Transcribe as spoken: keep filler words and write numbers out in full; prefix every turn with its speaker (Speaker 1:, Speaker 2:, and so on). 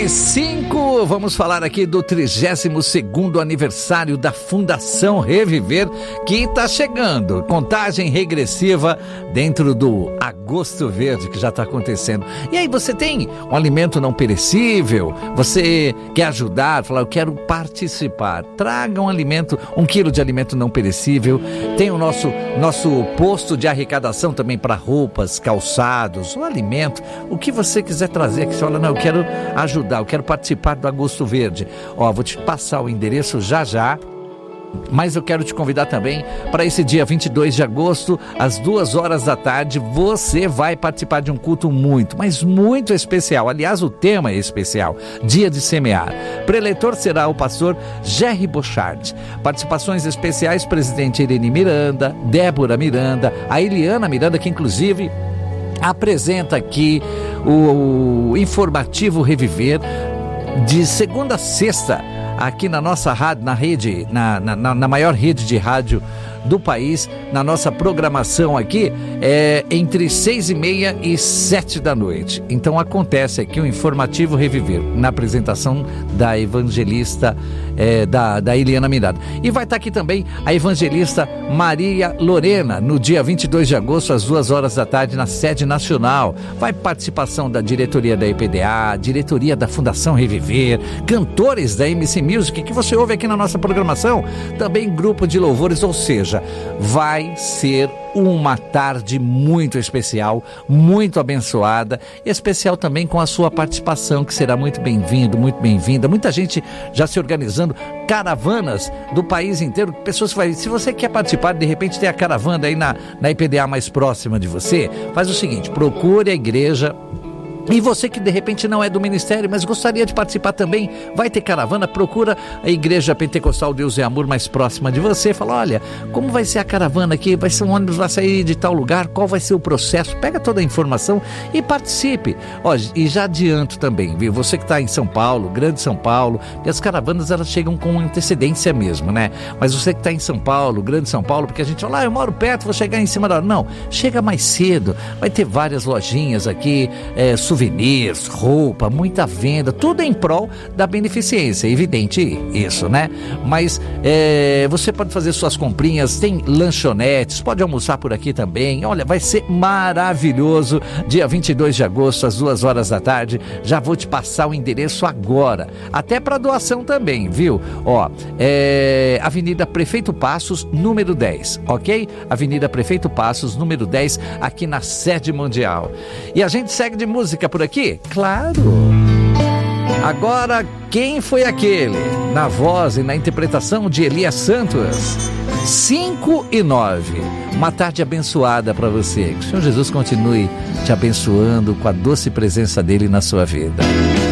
Speaker 1: Cinco, vamos falar aqui do trigésimo segundo aniversário da Fundação Reviver, que está chegando, contagem regressiva dentro do Agosto Verde que já está acontecendo. E aí, você tem um alimento não perecível, você quer ajudar, falar, eu quero participar, traga um alimento, um quilo de alimento não perecível. Tem o nosso, nosso posto de arrecadação também para roupas, calçados, o alimento, o que você quiser trazer, que você fala, não, eu quero ajudar, eu quero participar do Agosto Verde. Ó, vou te passar o endereço já já, mas eu quero te convidar também para esse dia vinte e dois de agosto, às duas horas da tarde, você vai participar de um culto muito, mas muito especial. Aliás, o tema é especial, Dia de Semear. Preletor será o pastor Jerry Bochard. Participações especiais, presidente Irene Miranda, Débora Miranda, a Eliana Miranda, que inclusive apresenta aqui o, o informativo Reviver de segunda a sexta, aqui na nossa rádio, na rede, na, na, na maior rede de rádio do país, na nossa programação aqui, é entre seis e meia e sete da noite. Então acontece aqui o informativo Reviver, na apresentação da evangelista, é, da, da Eliana Miranda. E vai estar aqui também a evangelista Maria Lorena, no dia vinte e dois de agosto, às duas horas da tarde, na sede nacional. Vai participação da diretoria da E P D A, diretoria da Fundação Reviver, cantores da M C Music, que você ouve aqui na nossa programação, também grupo de louvores, ou seja, vai ser uma tarde muito especial, muito abençoada, especial também com a sua participação, que será muito bem-vindo, muito bem-vinda. Muita gente já se organizando, caravanas do país inteiro, pessoas que vai, se você quer participar, de repente tem a caravana aí na, na I P D A mais próxima de você, faz o seguinte, procure a igreja. E você que de repente não é do ministério, mas gostaria de participar também, vai ter caravana, procura a Igreja Pentecostal Deus é Amor mais próxima de você, fala, olha, como vai ser a caravana aqui, vai ser um ônibus, vai sair de tal lugar, qual vai ser o processo, pega toda a informação e participe. Ó, e já adianto também, viu, você que está em São Paulo, Grande São Paulo, e as caravanas elas chegam com antecedência mesmo, né? Mas você que está em São Paulo, Grande São Paulo, porque a gente fala, ah, eu moro perto, vou chegar em cima da hora. Não, chega mais cedo, vai ter várias lojinhas aqui, é, souvenirs, roupa, muita venda, tudo em prol da beneficência, evidente isso, né? Mas é, você pode fazer suas comprinhas, tem lanchonetes, pode almoçar por aqui também. Olha, vai ser maravilhoso, dia vinte e dois de agosto, às duas horas da tarde. Já vou te passar o endereço agora, até para doação também, viu? Ó, é, Avenida Prefeito Passos, número dez, ok? Avenida Prefeito Passos, número dez, aqui na sede mundial. E a gente segue de música por aqui? Claro! Agora, quem foi aquele? Na voz e na interpretação de Elias Santos. cinco e nove. Uma tarde abençoada para você. Que o Senhor Jesus continue te abençoando com a doce presença dele na sua vida.